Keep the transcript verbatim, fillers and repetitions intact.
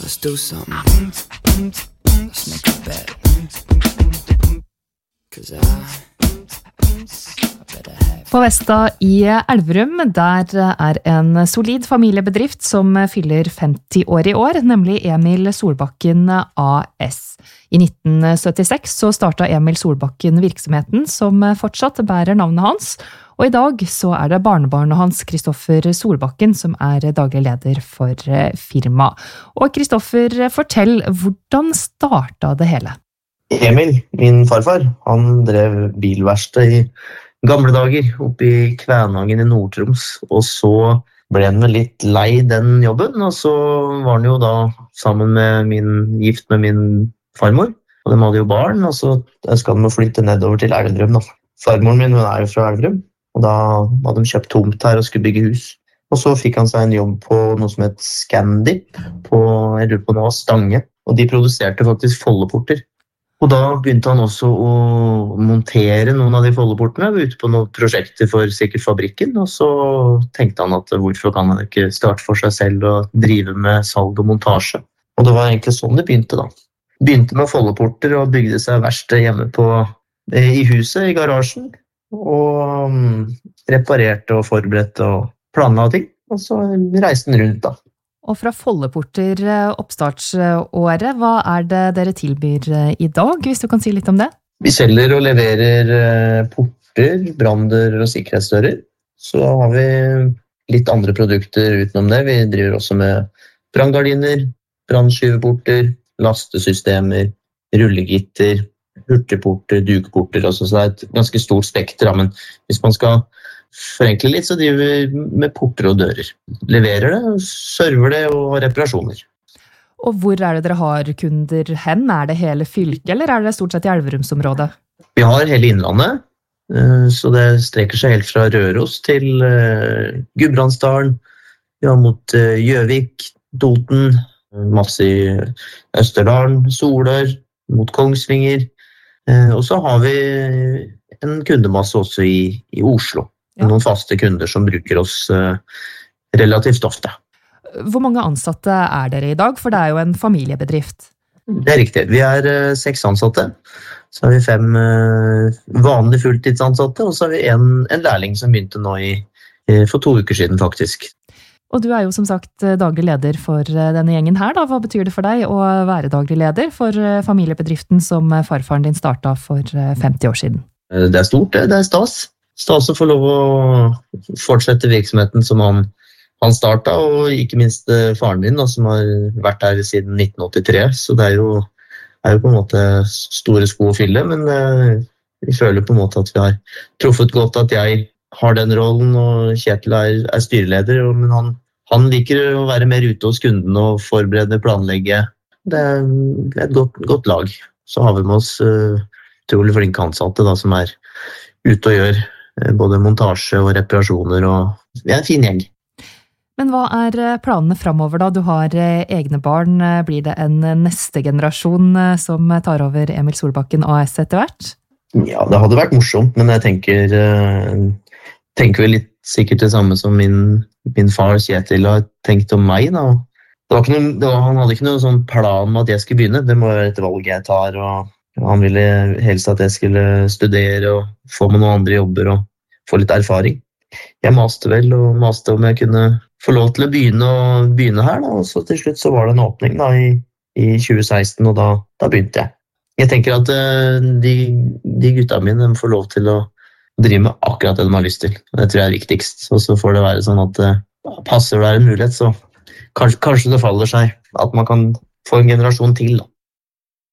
Let's do something. Let's make a bet. Cause I, I better have. På Vesta i Elverum, der er en solid familiebedrift som fyller femti år i år, nemlig Emil Solbakken A S. I nitten syttiseks så startet Emil Solbakken virksomheten som fortsatt bærer navnet hans, og i dag så er det barnebarnet hans, Kristoffer Solbakken, som er daglig leder for firma. Og Kristoffer, fortell, hvordan startet det hele? Emil, min farfar, han drev bilverksted i gamle dager oppe i Kvænangen i Nord-Troms, og så ble han litt lei den jobben, og så var han jo da sammen med min, gift med min farmor, og de hadde jo barn, og så ønsket de å flytte nedover til Elverum da. Farmoren min, hun er jo fra Elverum, og da hadde de kjøpt tomt her og skulle bygge hus. Og så fikk han seg en jobb på noe som het Scandip, på, jeg lurer på det var Stange, og de produserte faktisk foldeporter. Og da begynte han også å montere noen av de foldeportene ute på noen prosjekter for sikkert fabrikken, og så tenkte han at hvorfor kan han ikke starte for seg selv og drive med salg og montasje. Og det var egentlig sånn det begynte da. Begynte med foldeporter og bygde seg verksted hjemme på, i huset, i garasjen, og um, reparerte og forberedte og planla ting, og så reiste han rundt da. Og fra foldeporter oppstartsåret, hva er det dere tilbyr i dag, hvis du kan si litt om det? Vi selger og leverer porter, brander og sikkerhetsdører. Så har vi litt andre produkter utenom det. Vi driver også med branngardiner, brannskyveporter, lastesystemer, rullegitter, hurtigporter, dukporter, også, så det er et ganske stort spekter. Men hvis man skal forenkle litt, så driver vi med porter og dører. Leverer det, server det og har reparasjoner. Og hvor er det dere har kunder hen? Er det hele fylket, eller er det stort sett i Elverumsområdet? Vi har hele Innlandet, så det strekker seg helt fra Røros til Gudbrandsdalen. Vi har mot Gjøvik, Toten, masse i Østerdalen, Solør, mot Kongsvinger. Og så har vi en kundemasse også i, i Oslo. Ja. Noen faste kunder som bruker oss uh, relativt ofte. Hvor mange ansatte er dere i dag? For det er jo en familiebedrift. Det er riktig. Vi er uh, seks ansatte. Så har vi fem uh, vanlige fulltidsansatte, og så har vi en, en lærling som begynte nå i, uh, for to uker siden faktisk. Og du er jo som sagt daglig leder for denne gjengen her. Da. Hva betyr det for deg å være daglig leder for familiebedriften som farfaren din startet for femti år siden? Det er stort, det er stas. Stas å få lov å fortsette virksomheten som han, han startet, og ikke minst faren min da, som har vært her siden nitten åttitre. Så det er jo, er jo på en måte store sko å fylle, men eh, vi føler på en måte at vi har truffet godt at jeg har den rollen, og Kjetil er, er styreleder, men han, han liker å være mer ute hos kunden og forberede, planlegge. Det er, det er et godt, godt lag. Så har vi med oss uh, utrolig flinke ansatte da, som er ute og gjør uh, både montasje og reparasjoner, og vi er en fin gjeng. Men hva er planene fremover da? Du har egne barn. Blir det en neste generasjon som tar over Emil Solbakken A S etter hvert? Ja, det hadde vært morsomt, men jeg tenker... Uh, tenker vel litt sikkert det samme som min, min far Kjetil har tenkt om meg. Da. Det var ikke noe, det var, han hadde ikke noen sånn plan om at jeg skulle begynne. Det må være et valg jeg tar, og han ville helst at jeg skulle studere og få med noen andre jobber og få litt erfaring. Jeg maste vel og maste om jeg kunne få lov til å begynne, og begynne her, da. Og så til slutt så var det en åpning da, i, i tjue seksten, og da, da begynte jeg. Jeg tenker at uh, de, de gutta mine får lov til å drive med akkurat det de har lyst til. Det tror jeg er viktigst. Og så får det være sånn at uh, passer det være en mulighet, så kanskje, kanskje det faller seg at man kan få en generasjon til da.